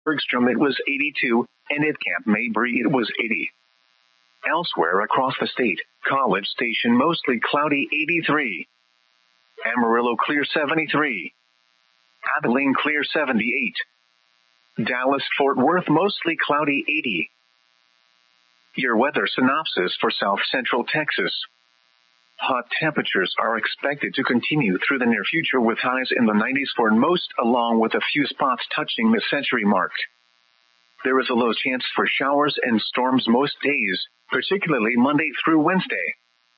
Bergstrom it was 82, and at Camp Mabry it was 80. Elsewhere across the state, College Station mostly cloudy 83. Amarillo clear 73. Abilene clear 78. Dallas-Fort Worth mostly cloudy 80. Your weather synopsis for South Central Texas. Hot temperatures are expected to continue through the near future with highs in the 90s for most, along with a few spots touching the century mark. There is a low chance for showers and storms most days, particularly Monday through Wednesday.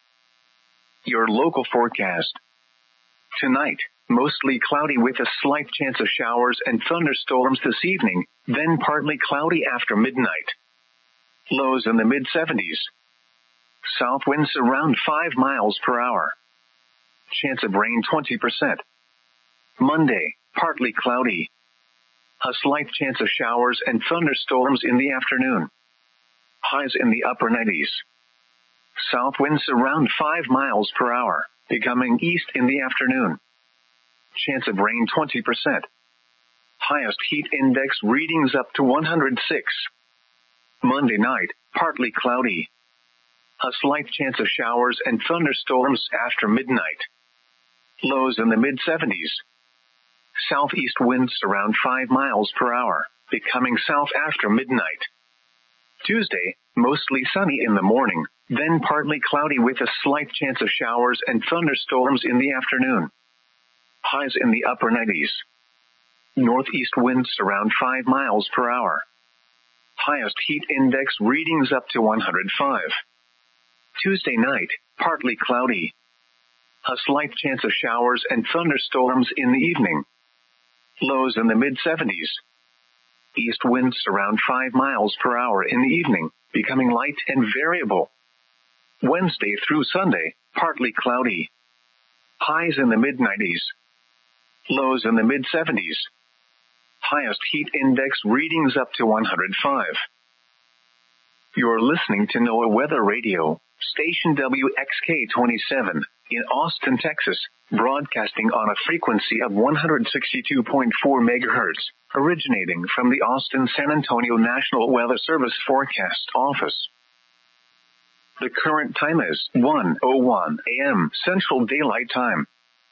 Your local forecast. Tonight, mostly cloudy with a slight chance of showers and thunderstorms this evening, then partly cloudy after midnight. Lows in the mid-70s. South winds around 5 miles per hour. Chance of rain 20%. Monday, partly cloudy. A slight chance of showers and thunderstorms in the afternoon. Highs in the upper 90s. South winds around 5 miles per hour, becoming east in the afternoon. Chance of rain 20%. Highest heat index readings up to 106. Monday night, partly cloudy. A slight chance of showers and thunderstorms after midnight. Lows in the mid-70s. Southeast winds around 5 miles per hour, becoming south after midnight. Tuesday, mostly sunny in the morning, then partly cloudy with a slight chance of showers and thunderstorms in the afternoon. Highs in the upper 90s. Northeast winds around 5 miles per hour. Highest heat index readings up to 105. Tuesday night, partly cloudy. A slight chance of showers and thunderstorms in the evening. Lows in the mid-70s. East winds around 5 miles per hour in the evening, becoming light and variable. Wednesday through Sunday, partly cloudy. Highs in the mid-90s. Lows in the mid-70s. Highest heat index readings up to 105. You're listening to NOAA Weather Radio, station WXK-27, in Austin, Texas, broadcasting on a frequency of 162.4 MHz, originating from the Austin-San Antonio National Weather Service Forecast Office. The current time is 1:01 a.m. Central Daylight Time.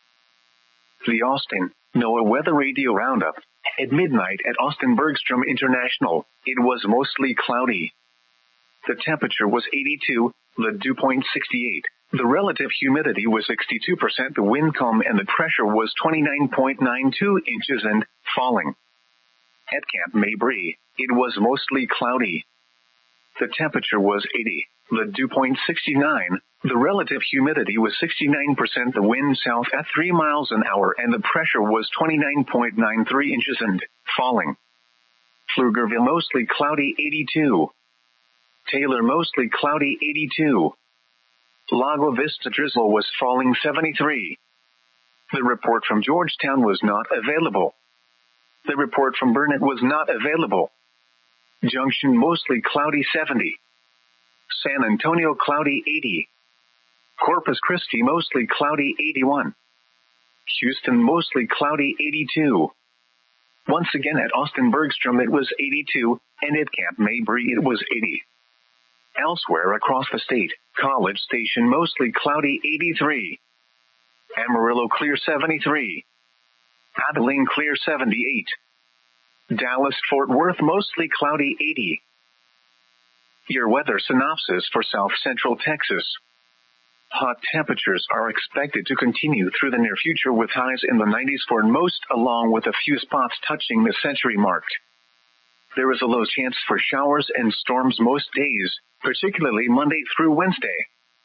The Austin NOAA Weather Radio Roundup. At midnight at Austin Bergstrom International, it was mostly cloudy. The temperature was 82, the dew point 68. The relative humidity was 62%, the wind calm, and the pressure was 29.92 inches and falling. At Camp Mabry, it was mostly cloudy. The temperature was 80, the dew point 69. The relative humidity was 69%, the wind south at 3 miles an hour, and the pressure was 29.93 inches and falling. Pflugerville mostly cloudy 82. Taylor mostly cloudy 82. Lago Vista drizzle was falling 73. The report from Georgetown was not available. The report from Burnett was not available. Junction mostly cloudy 70. San Antonio cloudy 80. Corpus Christi mostly cloudy 81. Houston mostly cloudy 82. Once again at Austin Bergstrom it was 82, and at Camp Mabry it was 80. Elsewhere across the state, College Station mostly cloudy 83. Amarillo clear 73. Abilene clear 78. Dallas-Fort Worth mostly cloudy 80. Your weather synopsis for South Central Texas. Hot temperatures are expected to continue through the near future with highs in the 90s for most, along with a few spots touching the century mark. There is a low chance for showers and storms most days, particularly Monday through Wednesday.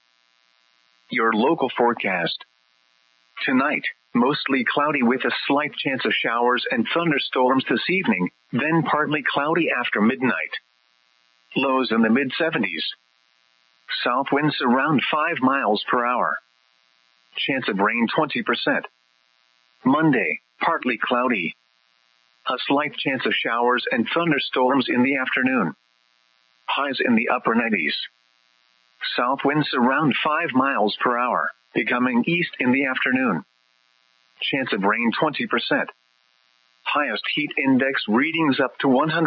Your local forecast. Tonight, mostly cloudy with a slight chance of showers and thunderstorms this evening, then partly cloudy after midnight. Lows in the mid-70s. South winds around 5 miles per hour. Chance of rain 20%. Monday, partly cloudy. A slight chance of showers and thunderstorms in the afternoon. Highs in the upper 90s. South winds around 5 miles per hour, becoming east in the afternoon. Chance of rain 20%. Highest heat index readings up to 100.